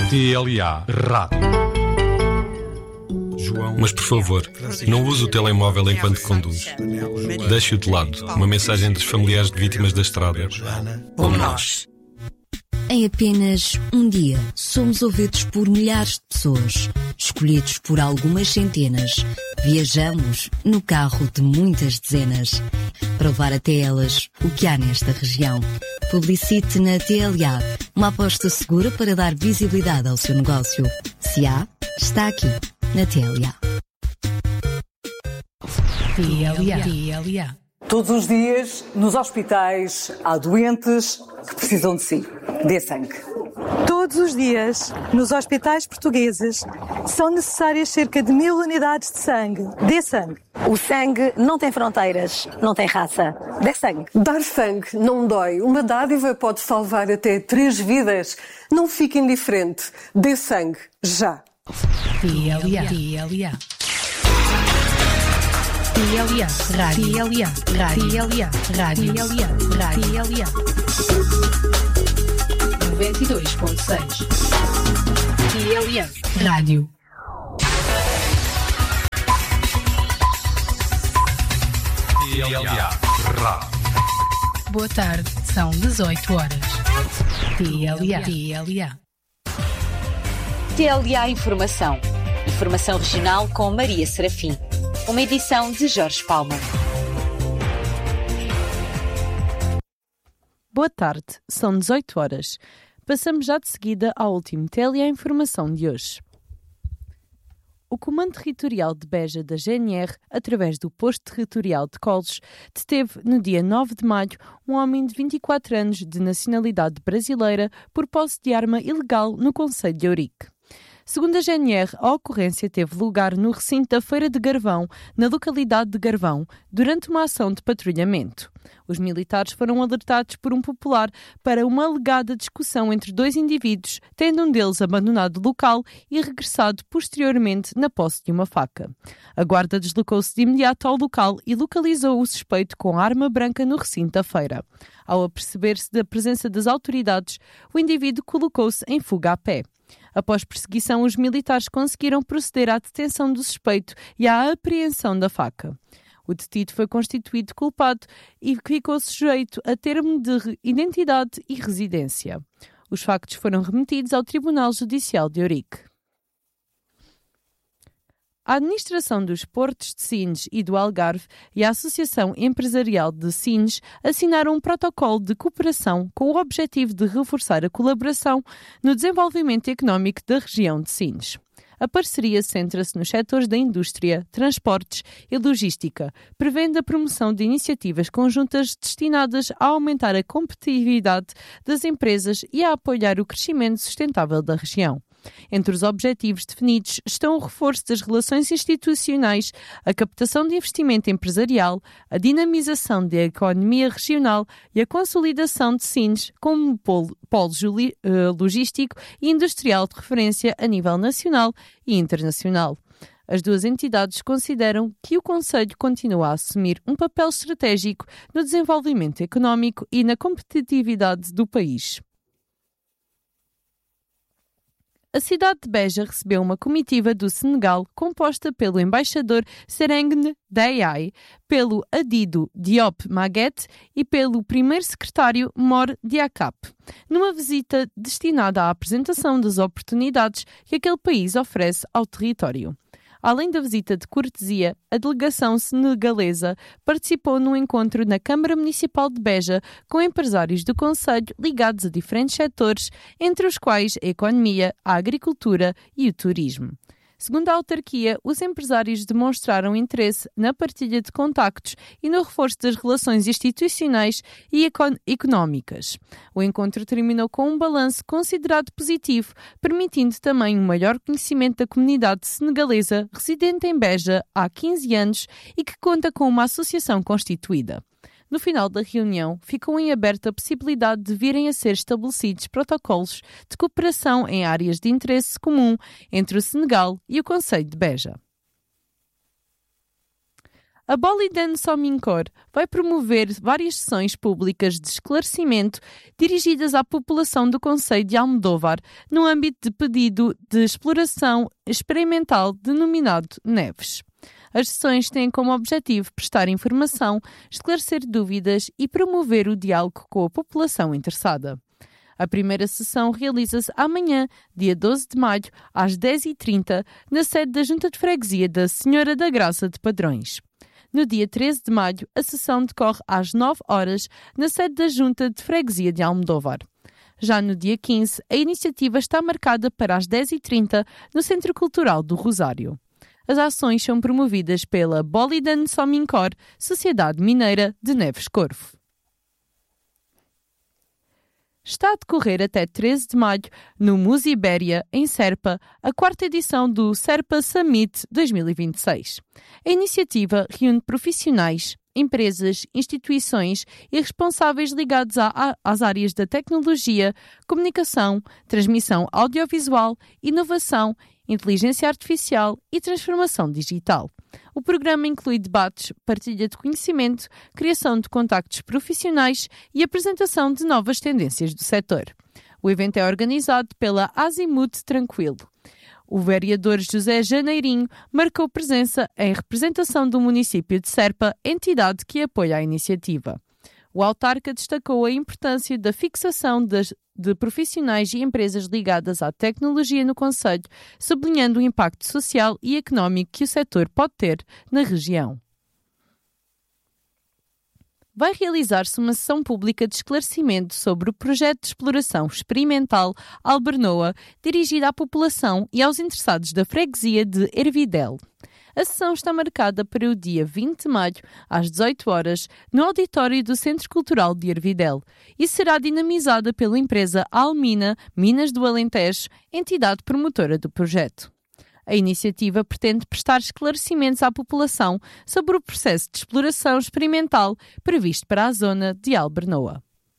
TLA Rádio. Mas, por favor, não use o telemóvel enquanto conduz. Deixe-o de lado. Uma mensagem dos familiares de vítimas da estrada. Como nós. Em apenas um dia, somos ouvidos por milhares de pessoas, escolhidos por algumas centenas. Viajamos no carro de muitas dezenas, para levar até elas o que há nesta região. Publicite na TLA, uma aposta segura para dar visibilidade ao seu negócio. Se há, está aqui, na TLA. TLA. Todos os dias, nos hospitais, há doentes que precisam de si. Dê sangue. Todos os dias, nos hospitais portugueses, são necessárias cerca de 1000 unidades de sangue. Dê sangue. O sangue não tem fronteiras, não tem raça. Dê sangue. Dar sangue não dói. Uma dádiva pode salvar até 3 vidas. Não fique indiferente. Dê sangue, já. TLA. Rádio. Rádio. 92.6. TLA Rádio. TLA Rádio. Boa tarde, são 18 horas. TLA. TLA Informação. Informação regional com Maria Serafim. Uma edição de Jorge Palma. Boa tarde, são 18 horas. Passamos já de seguida ao último TLA Informação de hoje. O Comando Territorial de Beja da GNR, através do Posto Territorial de Coles, deteve no dia 9 de maio um homem de 24 anos de nacionalidade brasileira por posse de arma ilegal no concelho de Ourique. Segundo a GNR, a ocorrência teve lugar no recinto da Feira de Garvão, na localidade de Garvão, durante uma ação de patrulhamento. Os militares foram alertados por um popular para uma alegada discussão entre 2 indivíduos, tendo um deles abandonado o local e regressado posteriormente na posse de uma faca. A guarda deslocou-se de imediato ao local e localizou o suspeito com a arma branca no recinto da feira. Ao aperceber-se da presença das autoridades, o indivíduo colocou-se em fuga a pé. Após perseguição, os militares conseguiram proceder à detenção do suspeito e à apreensão da faca. O detido foi constituído culpado e ficou sujeito a termo de identidade e residência. Os factos foram remetidos ao Tribunal Judicial de Ourique. A Administração dos Portos de Sines e do Algarve e a Associação Empresarial de Sines assinaram um protocolo de cooperação com o objetivo de reforçar a colaboração no desenvolvimento económico da região de Sines. A parceria centra-se nos setores da indústria, transportes e logística, prevendo a promoção de iniciativas conjuntas destinadas a aumentar a competitividade das empresas e a apoiar o crescimento sustentável da região. Entre os objetivos definidos estão o reforço das relações institucionais, a captação de investimento empresarial, a dinamização da economia regional e a consolidação de Sines como polo logístico e industrial de referência a nível nacional e internacional. As duas entidades consideram que o Conselho continua a assumir um papel estratégico no desenvolvimento económico e na competitividade do país. A cidade de Beja recebeu uma comitiva do Senegal composta pelo embaixador Sereng Dayai, pelo adido Diop Maguette e pelo primeiro secretário Mor Diakap, numa visita destinada à apresentação das oportunidades que aquele país oferece ao território. Além da visita de cortesia, a delegação senegalesa participou num encontro na Câmara Municipal de Beja com empresários do concelho ligados a diferentes setores, entre os quais a economia, a agricultura e o turismo. Segundo a autarquia, os empresários demonstraram interesse na partilha de contactos e no reforço das relações institucionais e económicas. O encontro terminou com um balanço considerado positivo, permitindo também um maior conhecimento da comunidade senegalesa residente em Beja há 15 anos e que conta com uma associação constituída. No final da reunião, ficou em aberto a possibilidade de virem a ser estabelecidos protocolos de cooperação em áreas de interesse comum entre o Senegal e o concelho de Beja. A Bolidan Somincor vai promover várias sessões públicas de esclarecimento dirigidas à população do concelho de Almodóvar no âmbito de pedido de exploração experimental denominado Neves. As sessões têm como objetivo prestar informação, esclarecer dúvidas e promover o diálogo com a população interessada. A primeira sessão realiza-se amanhã, dia 12 de maio, às 10h30, na sede da Junta de Freguesia da Senhora da Graça de Padrões. No dia 13 de maio, a sessão decorre às 9 horas, na sede da Junta de Freguesia de Almodóvar. Já no dia 15, a iniciativa está marcada para as 10h30, no Centro Cultural do Rosário. As ações são promovidas pela Bolidan Somincor, Sociedade Mineira de Neves Corvo. Está a decorrer até 13 de maio, no Musibéria, em Serpa, a 4ª edição do Serpa Summit 2026. A iniciativa reúne profissionais, empresas, instituições e responsáveis ligados às áreas da tecnologia, comunicação, transmissão audiovisual, inovação, inteligência artificial e transformação digital. O programa inclui debates, partilha de conhecimento, criação de contactos profissionais e apresentação de novas tendências do setor. O evento é organizado pela Azimut Tranquilo. O vereador José Janeirinho marcou presença em representação do município de Serpa, entidade que apoia a iniciativa. O autarca destacou a importância da fixação de profissionais e empresas ligadas à tecnologia no concelho, sublinhando o impacto social e económico que o setor pode ter na região. Vai realizar-se uma sessão pública de esclarecimento sobre o projeto de exploração experimental Albernoa, dirigida à população e aos interessados da freguesia de Ervidel. A sessão está marcada para o dia 20 de maio, às 18 horas, no auditório do Centro Cultural de Ervidel, e será dinamizada pela empresa Almina Minas do Alentejo, entidade promotora do projeto. A iniciativa pretende prestar esclarecimentos à população sobre o processo de exploração experimental previsto para a zona de Albernoa.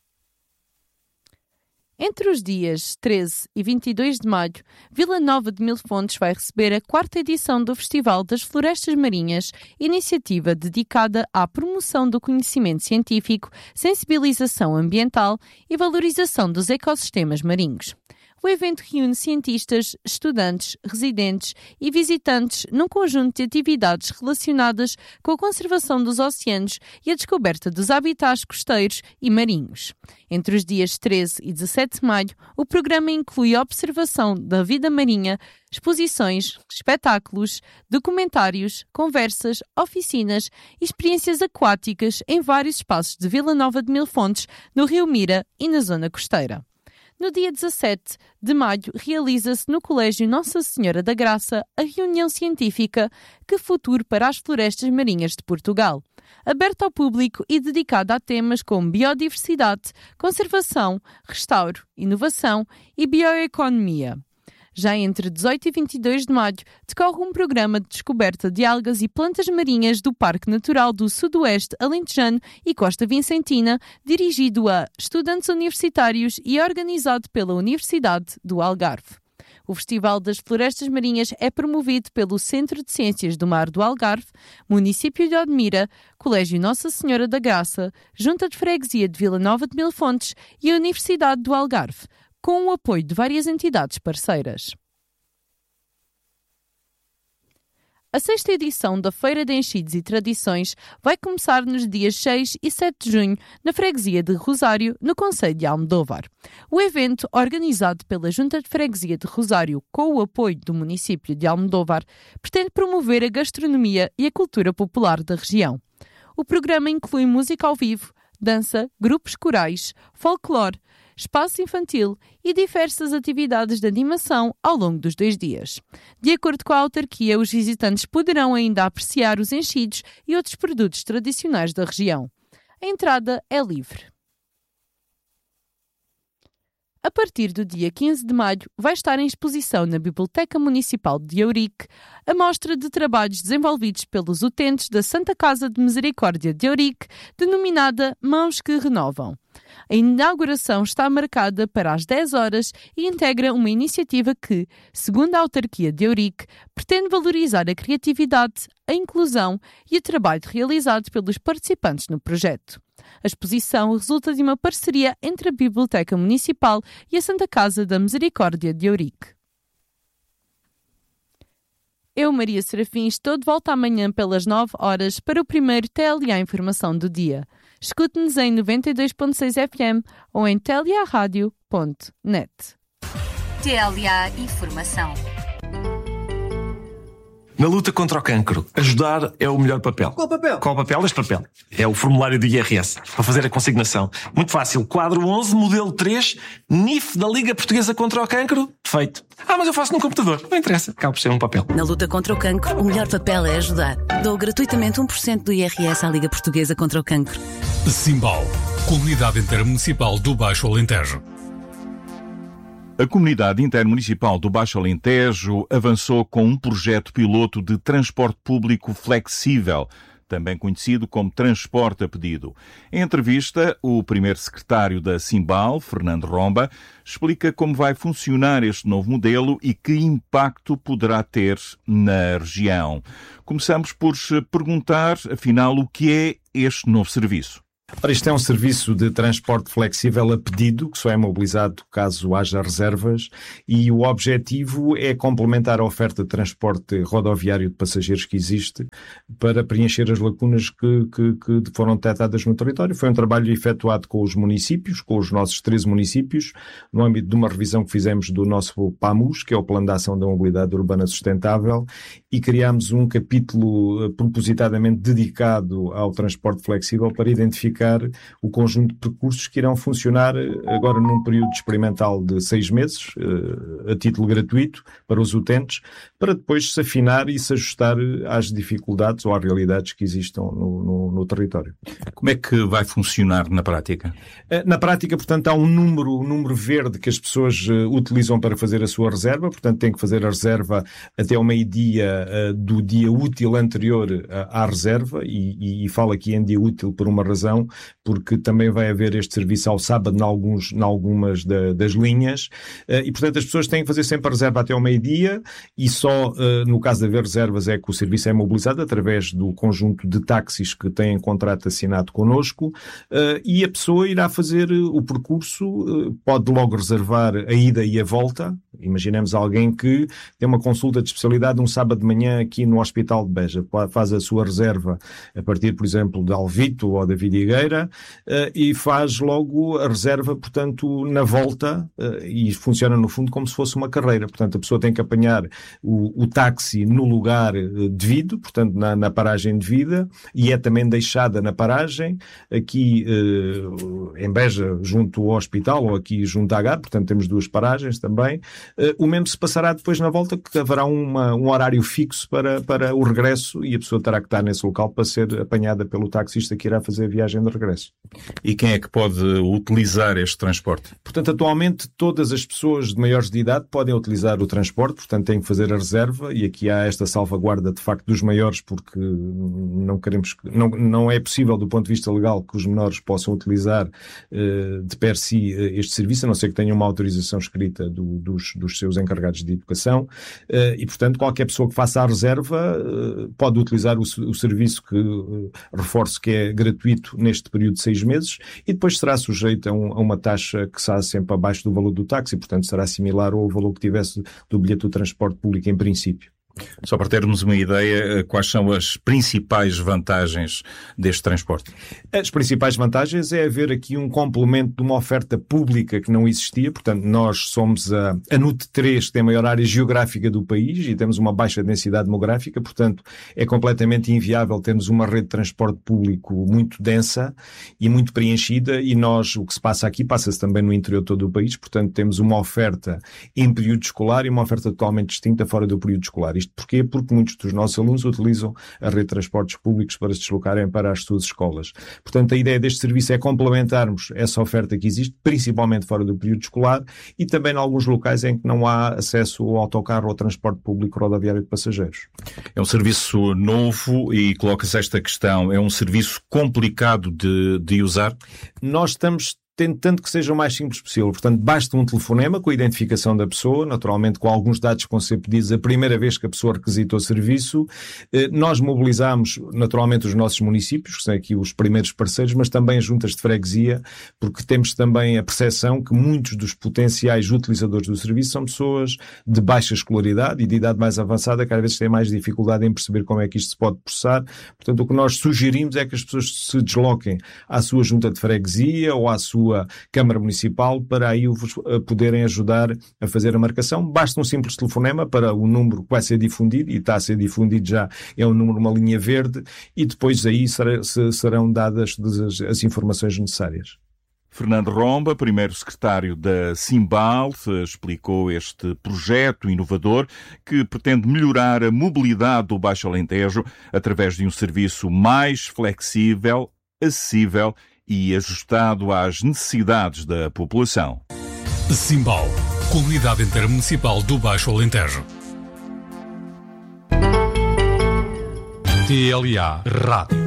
Entre os dias 13 e 22 de maio, Vila Nova de Mil Fontes vai receber a 4ª edição do Festival das Florestas Marinhas, iniciativa dedicada à promoção do conhecimento científico, sensibilização ambiental e valorização dos ecossistemas marinhos. O evento reúne cientistas, estudantes, residentes e visitantes num conjunto de atividades relacionadas com a conservação dos oceanos e a descoberta dos habitats costeiros e marinhos. Entre os dias 13 e 17 de maio, o programa inclui a observação da vida marinha, exposições, espetáculos, documentários, conversas, oficinas e experiências aquáticas em vários espaços de Vila Nova de Mil Fontes, no Rio Mira e na zona costeira. No dia 17 de maio, realiza-se no Colégio Nossa Senhora da Graça a reunião científica Que Futuro para as Florestas Marinhas de Portugal, aberta ao público e dedicada a temas como biodiversidade, conservação, restauro, inovação e bioeconomia. Já entre 18 e 22 de maio, decorre um programa de descoberta de algas e plantas marinhas do Parque Natural do Sudoeste Alentejano e Costa Vicentina, dirigido a estudantes universitários e organizado pela Universidade do Algarve. O Festival das Florestas Marinhas é promovido pelo Centro de Ciências do Mar do Algarve, Município de Odmira, Colégio Nossa Senhora da Graça, Junta de Freguesia de Vila Nova de Mil Fontes e a Universidade do Algarve, com o apoio de várias entidades parceiras. A 6ª edição da Feira de Enchidos e Tradições vai começar nos dias 6 e 7 de junho, na freguesia de Rosário, no concelho de Almodóvar. O evento, organizado pela Junta de Freguesia de Rosário com o apoio do município de Almodóvar, pretende promover a gastronomia e a cultura popular da região. O programa inclui música ao vivo, dança, grupos corais, folclore, espaço infantil e diversas atividades de animação ao longo dos 2 dias. De acordo com a autarquia, os visitantes poderão ainda apreciar os enchidos e outros produtos tradicionais da região. A entrada é livre. A partir do dia 15 de maio, vai estar em exposição na Biblioteca Municipal de Ourique a mostra de trabalhos desenvolvidos pelos utentes da Santa Casa de Misericórdia de Ourique, denominada Mãos que Renovam. A inauguração está marcada para as 10 horas e integra uma iniciativa que, segundo a autarquia de Eurique, pretende valorizar a criatividade, a inclusão e o trabalho realizado pelos participantes no projeto. A exposição resulta de uma parceria entre a Biblioteca Municipal e a Santa Casa da Misericórdia de Eurique. Eu, Maria Serafim, estou de volta amanhã pelas 9 horas para o primeiro TLA Informação do dia. Escute-nos em 92.6 FM ou em teliaradio.net. TLA Informação. Na luta contra o cancro, ajudar é o melhor papel. Qual papel? Qual papel? Este papel. É o formulário do IRS, para fazer a consignação. Muito fácil. Quadro 11, modelo 3, NIF da Liga Portuguesa contra o Cancro. Feito. Mas eu faço num computador. Não interessa. Acaba por ser um papel. Na luta contra o cancro, o melhor papel é ajudar. Dou gratuitamente 1% do IRS à Liga Portuguesa contra o Cancro. Simbal, Comunidade Intermunicipal do Baixo Alentejo. A Comunidade Intermunicipal do Baixo Alentejo avançou com um projeto piloto de transporte público flexível, também conhecido como transporte a pedido. Em entrevista, o primeiro secretário da Simbal, Fernando Romba, explica como vai funcionar este novo modelo e que impacto poderá ter na região. Começamos por perguntar, afinal, o que é este novo serviço. Ora, isto é um serviço de transporte flexível a pedido, que só é mobilizado caso haja reservas, e o objetivo é complementar a oferta de transporte rodoviário de passageiros que existe para preencher as lacunas que foram detectadas no território. Foi um trabalho efetuado com os municípios, com os nossos 13 municípios, no âmbito de uma revisão que fizemos do nosso PAMUS, que é o Plano de Ação da Mobilidade Urbana Sustentável, e criámos um capítulo propositadamente dedicado ao transporte flexível para identificar o conjunto de percursos que irão funcionar agora num período experimental de 6 meses, a título gratuito, para os utentes, para depois se afinar e se ajustar às dificuldades ou às realidades que existam no território. Como é que vai funcionar na prática? Na prática, portanto, há um número verde que as pessoas utilizam para fazer a sua reserva, portanto, tem que fazer a reserva até ao meio-dia do dia útil anterior à reserva, e falo aqui em dia útil por uma razão, porque também vai haver este serviço ao sábado em algumas das linhas, e portanto as pessoas têm que fazer sempre a reserva até ao meio-dia, e só no caso de haver reservas é que o serviço é mobilizado através do conjunto de táxis que têm contrato assinado connosco, e a pessoa irá fazer o percurso, pode logo reservar a ida e a volta. Imaginemos alguém que tem uma consulta de especialidade um sábado de manhã aqui no Hospital de Beja, faz a sua reserva a partir, por exemplo, de Alvito ou da Vidigueira, e faz logo a reserva, portanto, na volta, e funciona no fundo como se fosse uma carreira. Portanto, a pessoa tem que apanhar o táxi no lugar devido, portanto, na paragem devida, e é também deixada na paragem, aqui em Beja, junto ao hospital, ou aqui junto à Agar, portanto, temos 2 paragens também. O mesmo se passará depois na volta, que haverá um horário fixo para o regresso, e a pessoa terá que estar nesse local para ser apanhada pelo taxista que irá fazer a viagem de regresso. E quem é que pode utilizar este transporte? Portanto, atualmente todas as pessoas de maiores de idade podem utilizar o transporte, portanto têm que fazer a reserva, e aqui há esta salvaguarda de facto dos maiores, porque não é possível do ponto de vista legal que os menores possam utilizar de per si este serviço, a não ser que tenham uma autorização escrita dos seus encarregados de educação, e portanto qualquer pessoa que faça a reserva pode utilizar o serviço, que reforço que é gratuito neste período de 6 meses, e depois será sujeito a uma taxa que será sempre abaixo do valor do táxi, portanto será similar ao valor que tivesse do bilhete do transporte público em princípio. Só para termos uma ideia, quais são as principais vantagens deste transporte? As principais vantagens é haver aqui um complemento de uma oferta pública que não existia. Portanto, nós somos a NUT 3, que tem a maior área geográfica do país, e temos uma baixa densidade demográfica, portanto é completamente inviável termos uma rede de transporte público muito densa e muito preenchida, e o que se passa aqui passa-se também no interior de todo o país. Portanto, temos uma oferta em período escolar e uma oferta totalmente distinta fora do período escolar. Porquê? Porque muitos dos nossos alunos utilizam a rede de transportes públicos para se deslocarem para as suas escolas. Portanto, a ideia deste serviço é complementarmos essa oferta que existe, principalmente fora do período escolar, e também em alguns locais em que não há acesso ao autocarro ou ao transporte público rodoviário de passageiros. É um serviço novo e coloca-se esta questão. É um serviço complicado de usar? Nós estamos tentando que seja o mais simples possível. Portanto, basta um telefonema com a identificação da pessoa, naturalmente com alguns dados que vão ser pedidos a primeira vez que a pessoa requisitou o serviço. Nós mobilizamos, naturalmente, os nossos municípios, que são aqui os primeiros parceiros, mas também as juntas de freguesia, porque temos também a percepção que muitos dos potenciais utilizadores do serviço são pessoas de baixa escolaridade e de idade mais avançada, que às vezes têm mais dificuldade em perceber como é que isto se pode processar. Portanto, o que nós sugerimos é que as pessoas se desloquem à sua junta de freguesia ou à sua Câmara Municipal para aí poderem ajudar a fazer a marcação. Basta um simples telefonema para o número que vai ser difundido, e está a ser difundido já, é um número, uma linha verde, e depois aí serão dadas as informações necessárias. Fernando Romba, primeiro secretário da Simbal, explicou este projeto inovador que pretende melhorar a mobilidade do Baixo Alentejo através de um serviço mais flexível, acessível e ajustado às necessidades da população. Simbal, Comunidade Intermunicipal do Baixo Alentejo. TLA Rádio.